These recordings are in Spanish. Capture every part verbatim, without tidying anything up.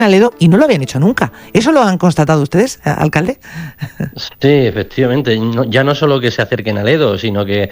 Aledo y no lo habían hecho nunca. ¿Eso lo han constatado ustedes, alcalde? Sí, efectivamente. No, ya no solo que se acerquen a Aledo, sino que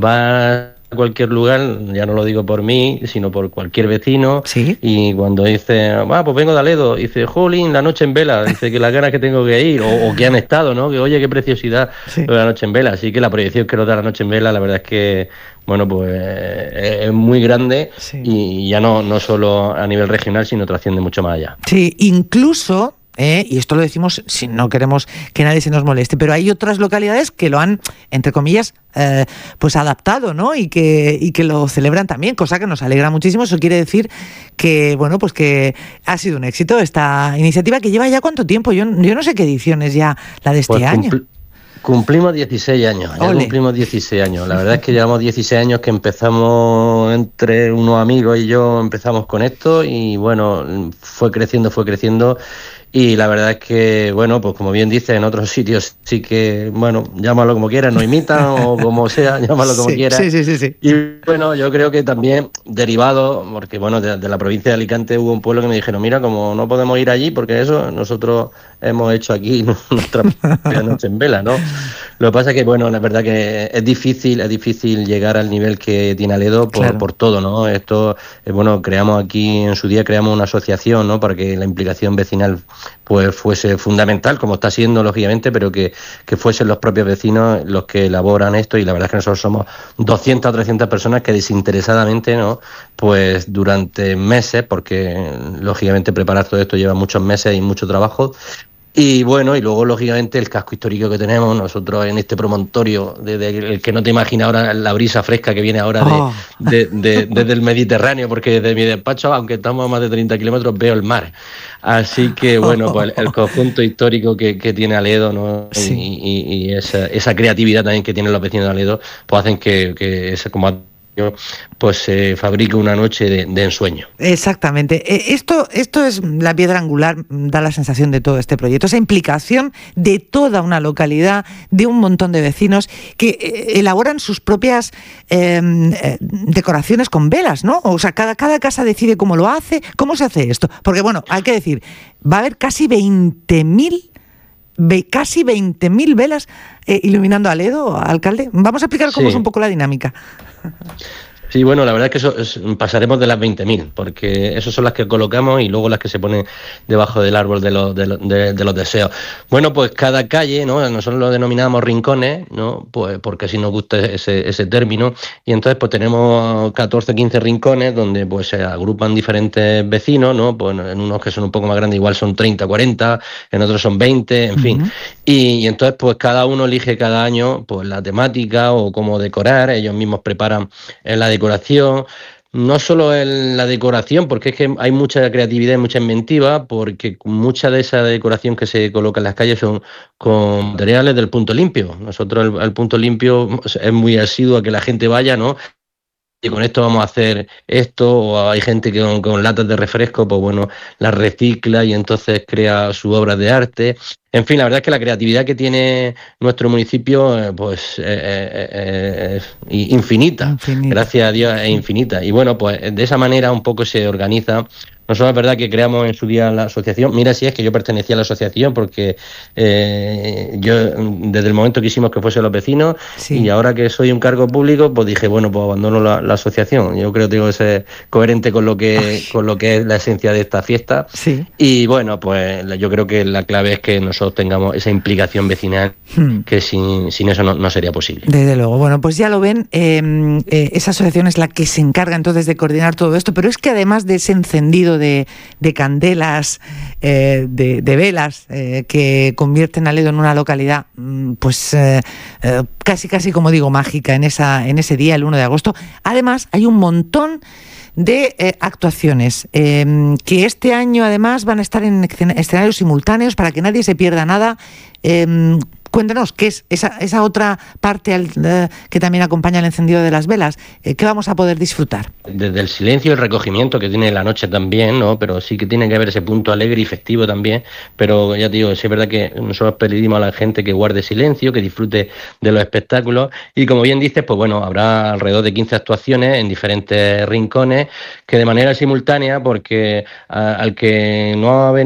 va a cualquier lugar, ya no lo digo por mí, sino por cualquier vecino. Sí. Y cuando dice, ah, pues vengo de Aledo, dice, jolín, la noche en vela, dice que las ganas que tengo que ir, o, o que han estado, ¿no? Que oye, qué preciosidad Sí. la noche en vela. Así que la proyección que nos da la noche en vela, la verdad es que, bueno, pues eh, es muy grande. Sí. Y ya no, no solo a nivel regional, sino trasciende mucho más allá. Sí, incluso... Eh, y esto lo decimos si no queremos que nadie se nos moleste, pero hay otras localidades que lo han, entre comillas, eh, pues adaptado, ¿no? Y que, y que lo celebran también, cosa que nos alegra muchísimo. Eso quiere decir que, bueno, pues que ha sido un éxito esta iniciativa, que lleva ya cuánto tiempo. Yo, yo no sé qué edición es ya la de este pues año. Cumpl- Cumplimos dieciséis años, ya Ole. cumplimos dieciséis años. La verdad es que llevamos dieciséis años que empezamos entre unos amigos y yo, empezamos con esto y bueno, fue creciendo, fue creciendo. Y la verdad es que, bueno, pues como bien dice, en otros sitios sí que, bueno, llámalo como quieras, nos imitan o como sea, llámalo como sí, quieras. Sí, sí, sí, sí. Y bueno, yo creo que también derivado, porque bueno, de, de la provincia de Alicante hubo un pueblo que me dijeron, mira, como no podemos ir allí, porque eso nosotros hemos hecho aquí nuestra propia noche en vela, ¿no? Lo que pasa es que, bueno, la verdad que es difícil, es difícil llegar al nivel que tiene Aledo por, Claro. por todo, ¿no? Esto, eh, bueno, creamos aquí, en su día creamos una asociación, ¿no? Para que la implicación vecinal pues fuese fundamental, como está siendo lógicamente, pero que, que fuesen los propios vecinos los que elaboran esto, y la verdad es que nosotros somos doscientas o trescientas personas que desinteresadamente, ¿no? Pues durante meses, porque lógicamente preparar todo esto lleva muchos meses y mucho trabajo. Y bueno, y luego lógicamente el casco histórico que tenemos nosotros en este promontorio, desde el que no te imaginas ahora la brisa fresca que viene ahora de, Oh. de, de, desde el Mediterráneo, porque desde mi despacho, aunque estamos a más de treinta kilómetros, veo el mar. Así que bueno, pues el, el conjunto histórico que, que tiene Aledo, ¿no? Sí. Y, y, y esa, esa creatividad también que tienen los vecinos de Aledo, pues hacen que, que ese, como pues se eh, fabrica una noche de, de ensueño. Exactamente. Esto, esto es la piedra angular, da la sensación de todo este proyecto, esa implicación de toda una localidad, de un montón de vecinos que eh, elaboran sus propias eh, eh, decoraciones con velas, ¿no? O sea, cada, cada casa decide cómo lo hace. ¿Cómo se hace esto? Porque, bueno, hay que decir, va a haber casi veinte mil casi veinte mil velas eh, iluminando Aledo, alcalde. Vamos a explicar cómo sí. es un poco la dinámica. Sí, bueno, la verdad es que eso es, pasaremos de las veinte mil, porque esas son las que colocamos y luego las que se ponen debajo del árbol de los, de, los, de, de los deseos. Bueno, pues cada calle, ¿no? Nosotros lo denominamos rincones, ¿no? Pues porque así nos gusta ese, ese término, y entonces pues tenemos catorce, quince rincones donde pues se agrupan diferentes vecinos, ¿no? Pues en unos que son un poco más grandes igual son treinta, cuarenta, en otros son veinte, en uh-huh. fin. Y, y entonces pues cada uno elige cada año pues la temática o cómo decorar, ellos mismos preparan la decoración decoración, no solo en la decoración, porque es que hay mucha creatividad y mucha inventiva, porque mucha de esa decoración que se coloca en las calles son con materiales del Punto Limpio. Nosotros el, el Punto Limpio es muy asiduo a que la gente vaya, ¿no? Y con esto vamos a hacer esto, o hay gente que con, con latas de refresco, pues bueno, las recicla y entonces crea su obra de arte. En fin, la verdad es que la creatividad que tiene nuestro municipio, pues eh, eh, es infinita. infinita, gracias a Dios es infinita. Y bueno, pues de esa manera un poco se organiza. Nosotros es verdad que creamos en su día la asociación. Mira si es que yo pertenecía a la asociación porque eh, yo desde el momento que hicimos que fuesen los vecinos sí. y ahora que soy un cargo público, pues dije, bueno, pues abandono la, la asociación. Yo creo que tengo que ser coherente con lo que, Ay. con lo que es la esencia de esta fiesta. Sí. Y bueno, pues yo creo que la clave es que nosotros tengamos esa implicación vecinal, hmm. que sin, sin eso no, no sería posible. Desde luego. Bueno, pues ya lo ven, eh, eh, esa asociación es la que se encarga entonces de coordinar todo esto, pero es que además de ese encendido de, de candelas, eh, de, de velas, eh, que convierten a Aledo en una localidad, pues eh, eh, casi casi como digo, mágica en, esa, en ese día, el uno de agosto, además hay un montón de eh, actuaciones eh, que este año además van a estar en escenarios simultáneos para que nadie se pierda nada. Eh, cuéntenos, ¿qué es esa, esa otra parte al, eh, que también acompaña el encendido de las velas? Eh, ¿Qué vamos a poder disfrutar? Desde el silencio y el recogimiento que tiene la noche también, ¿no? Pero sí que tiene que haber ese punto alegre y festivo también. Pero ya te digo, sí es verdad que nosotros pedimos a la gente que guarde silencio, que disfrute de los espectáculos. Y como bien dices, pues bueno, habrá alrededor de quince actuaciones en diferentes rincones que de manera simultánea, porque a, al que no ha venido